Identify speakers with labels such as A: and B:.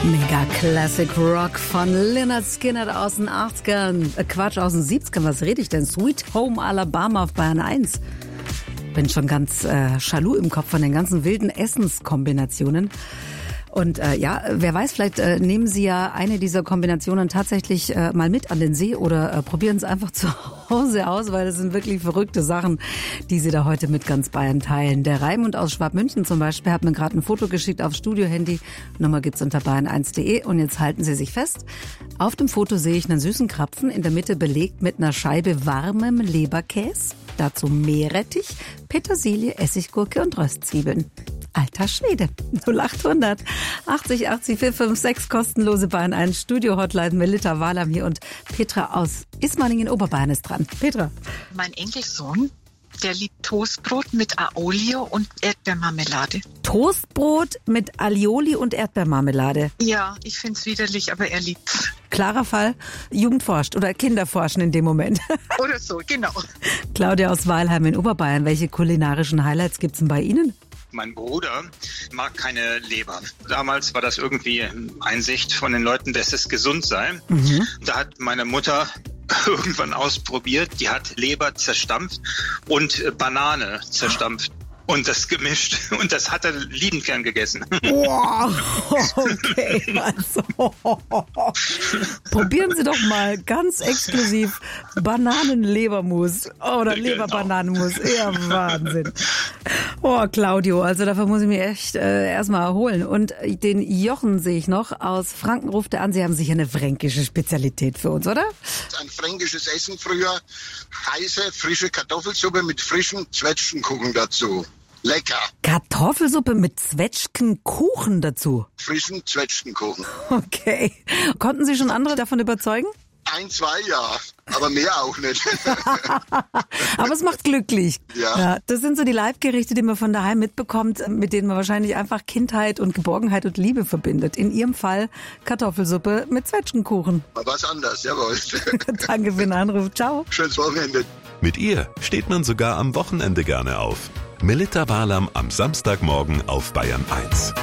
A: Mega Classic Rock von Lynyrd Skynyrd aus den 80ern. Aus den 70ern. Was rede ich denn? Sweet Home Alabama auf Bayern 1. Bin schon ganz jaloux im Kopf von den ganzen wilden Essenskombinationen. Und wer weiß, vielleicht nehmen Sie ja eine dieser Kombinationen tatsächlich mal mit an den See oder probieren es einfach zu Hause aus, weil das sind wirklich verrückte Sachen, die Sie da heute mit ganz Bayern teilen. Der Raimund aus Schwabmünchen zum Beispiel hat mir gerade ein Foto geschickt auf Studio-Handy. Nummer gibt's unter bayern1.de und jetzt halten Sie sich fest. Auf dem Foto sehe ich einen süßen Krapfen, in der Mitte belegt mit einer Scheibe warmem Leberkäse. Dazu Meerrettich, Petersilie, Essiggurke und Röstzwiebeln. Alter Schwede. 0800 80 80 456 kostenlose Bayern 1 Studio-Hotline. Melita Wahlam hier und Petra aus Ismaningen Oberbayern ist dran. Petra.
B: Mein Enkelsohn, der liebt Toastbrot mit Aioli und Erdbeermarmelade.
A: Toastbrot mit Aioli und Erdbeermarmelade?
B: Ja, ich find's widerlich, aber er liebt's.
A: Klarer Fall, Jugend forscht oder Kinder forschen in dem Moment.
B: Oder so, genau.
A: Claudia aus Weilheim in Oberbayern, welche kulinarischen Highlights gibt's denn bei Ihnen?
C: Mein Bruder mag keine Leber. Damals war das irgendwie Einsicht von den Leuten, dass es gesund sei. Da hat meine Mutter irgendwann ausprobiert, die hat Leber zerstampft und Banane zerstampft. Und das gemischt. Und das hat er liebend gern gegessen.
A: Wow, okay. Also, probieren Sie doch mal ganz exklusiv Bananenlebermus oder Leberbananenmus. Ja, Wahnsinn. Oh, Claudio, also dafür muss ich mich echt erstmal erholen. Und den Jochen sehe ich noch aus Franken, ruft er an. Sie haben sicher eine fränkische Spezialität für uns, oder?
D: Ein fränkisches Essen früher. Heiße, frische Kartoffelsuppe mit frischem Zwetschgenkuchen dazu. Lecker.
A: Kartoffelsuppe mit Zwetschgenkuchen dazu?
D: Frischen Zwetschgenkuchen.
A: Okay. Konnten Sie schon andere davon überzeugen?
D: 1, 2, ja. Aber mehr auch nicht.
A: Aber es macht glücklich.
D: Ja.
A: Das sind so die Leibgerichte, die man von daheim mitbekommt, mit denen man wahrscheinlich einfach Kindheit und Geborgenheit und Liebe verbindet. In Ihrem Fall Kartoffelsuppe mit Zwetschgenkuchen.
D: Was anders, jawohl.
A: Danke für den Anruf. Ciao.
D: Schönes Wochenende.
E: Mit ihr steht man sogar am Wochenende gerne auf. Melita Wahlam am Samstagmorgen auf Bayern 1.